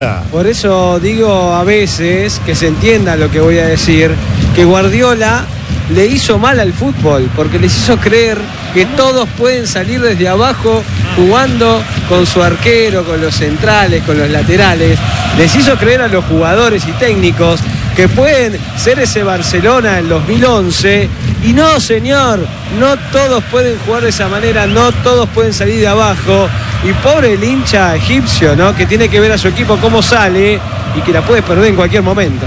Por eso digo a veces, que se entienda lo que voy a decir, que Guardiola le hizo mal al fútbol, porque les hizo creer que todos pueden salir desde abajo jugando con su arquero, con los centrales, con los laterales. Les hizo creer a los jugadores y técnicos que pueden ser ese Barcelona en 2011, y no, señor, no todos pueden jugar de esa manera, no todos pueden salir de abajo. Y pobre el hincha egipcio, ¿no?, que tiene que ver a su equipo cómo sale y que la puede perder en cualquier momento.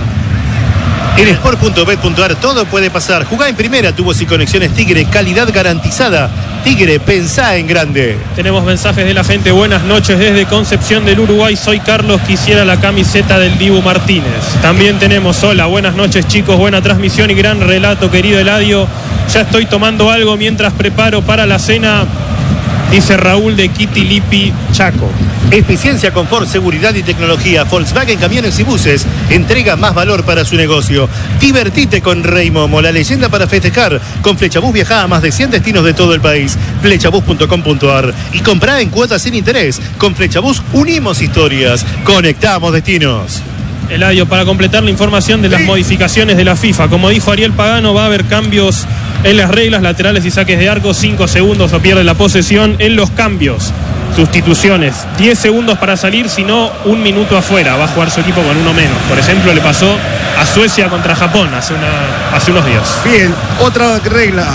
En sport.bet.ar todo puede pasar. Jugá en primera, tubos y conexiones Tigre, calidad garantizada. Tigre, pensá en grande. Tenemos mensajes de la gente. Buenas noches desde Concepción del Uruguay. Soy Carlos, quisiera la camiseta del Dibu Martínez. También tenemos, hola, buenas noches chicos, buena transmisión y gran relato, querido Eladio. Ya estoy tomando algo mientras preparo para la cena, dice Raúl de Kitilipi, Chaco. Eficiencia, confort, seguridad y tecnología. Volkswagen Camiones y Buses entrega más valor para su negocio. Divertite con Rey Momo, la leyenda para festejar. Con Flechabús viaja a más de 100 destinos de todo el país. Flechabús.com.ar. Y comprá en cuotas sin interés. Con Flechabús unimos historias, conectamos destinos. Eladio, para completar la información de las modificaciones de la FIFA, como dijo Ariel Pagano, va a haber cambios en las reglas, laterales y saques de arco, 5 segundos o pierde la posesión en los cambios. Sustituciones, 10 segundos para salir, si no, 1 minuto afuera. Va a jugar su equipo con uno menos. Por ejemplo, le pasó a Suecia contra Japón hace unos días. Bien, otra regla.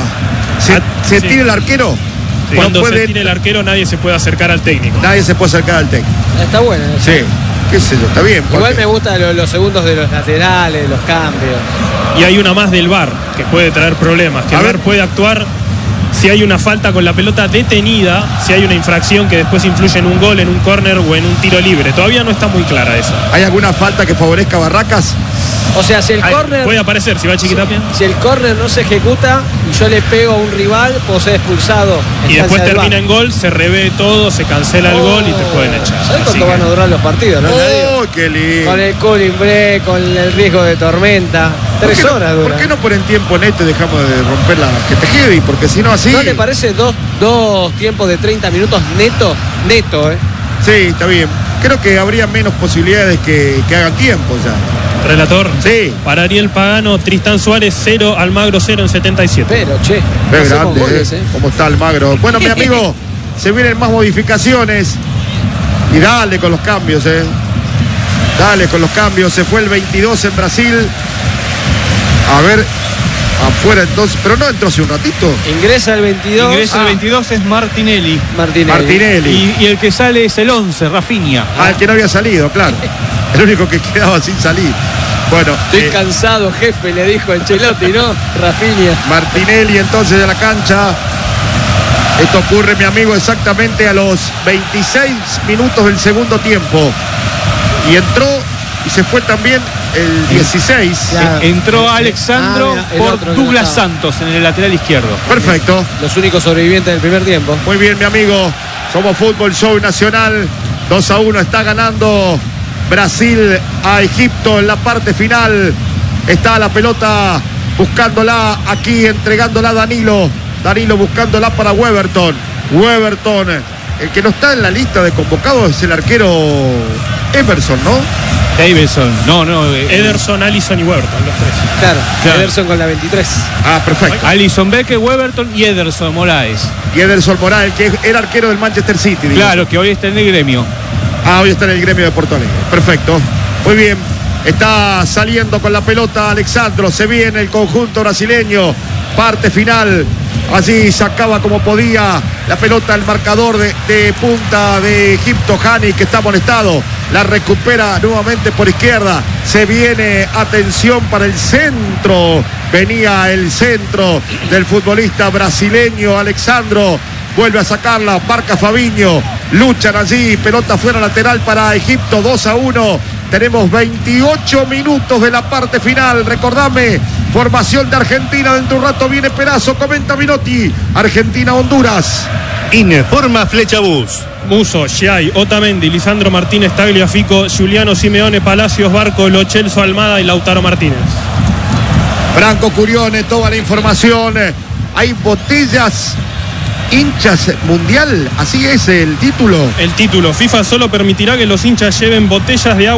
¿Se tira el arquero? Sí. Cuando se tire el arquero, nadie se puede acercar al técnico. Nadie se puede acercar al técnico. Está bueno. Sí, qué sé yo, está bien. Igual me gustan los segundos de los laterales, los cambios. Y hay una más del VAR que puede traer problemas. Que el VAR puede actuar si hay una falta con la pelota detenida, si hay una infracción que después influye en un gol, en un córner o en un tiro libre. Todavía no está muy clara eso. ¿Hay alguna falta que favorezca a Barracas? O sea, si el córner... Puede aparecer, si va Chiquitapia. Si el córner no se ejecuta y yo le pego a un rival, puedo ser expulsado. Y después termina en gol, se revé todo, se cancela el gol y te pueden echar. ¿Sabes cuánto van a durar los partidos, no? ¡Oh, qué lindo! Con el cooling break, con el riesgo de tormenta. 3 horas dura. ¿Por qué no ponen tiempo neto y dejamos de romper la que te heavy? Porque si no así... ¿No te parece dos tiempos de 30 minutos neto? Neto, ¿eh? Sí, está bien. Creo que habría menos posibilidades que hagan tiempo ya. Relator. Sí. Para Ariel Pagano, Tristán Suárez 0, Almagro 0 en 77. Pero, che. Qué grande, goles, ¿Cómo está Almagro? Bueno, mi amigo, se vienen más modificaciones. Y dale con los cambios, Dale con los cambios. Se fue el 22 en Brasil. A ver, afuera entonces. Pero no entró hace un ratito. Ingresa el 22. Ingresa el 22 es Martinelli. Martinelli. Y el que sale es el 11, Rafinha. El que no había salido, claro. El único que quedaba sin salir. Bueno. Estoy cansado, jefe, le dijo Ancelotti, ¿no? Rafinha. Martinelli entonces de la cancha. Esto ocurre, mi amigo, exactamente a los 26 minutos del segundo tiempo. Y entró y se fue también el 16. Entró Alexandro por Douglas Santos en el lateral izquierdo. Perfecto. Los únicos sobrevivientes del primer tiempo. Muy bien, mi amigo. Somos Fútbol Show Nacional. 2-1 está ganando Brasil a Egipto en la parte final. Está la pelota buscándola aquí, entregándola a Danilo. Danilo buscándola para Weberton. El que no está en la lista de convocados es el arquero Emerson, ¿no? Davidson, no. Ederson, Alisson y Weberton, los tres. Claro. Ederson con la 23. Perfecto. Alisson Becker, Weberton y Ederson Moraes. Y Ederson Moraes, que era arquero del Manchester City. Digamos. Claro, que hoy está en el gremio. Hoy está en el gremio de Porto Alegre. Perfecto. Muy bien. Está saliendo con la pelota Alexandro. Se viene el conjunto brasileño. Parte final. Allí sacaba como podía la pelota el marcador de punta de Egipto, Hani, que está molestado. La recupera nuevamente por izquierda. Se viene, atención para el centro. Venía el centro del futbolista brasileño Alexandro. Vuelve a sacarla, marca Fabinho. Luchan allí, pelota fuera lateral para Egipto, 2-1. Tenemos 28 minutos de la parte final. Recordame, formación de Argentina. Dentro de un rato viene Perazo, comenta Minotti. Argentina-Honduras. Informa Flechabús. Muso, Giai, Otamendi, Lisandro Martínez, Tagliafico, Giuliano Simeone, Palacios, Barco, Lo Celso, Almada y Lautaro Martínez. Franco Curione, toda la información. Hay botellas hinchas mundial, así es el título. El título, FIFA solo permitirá que los hinchas lleven botellas de agua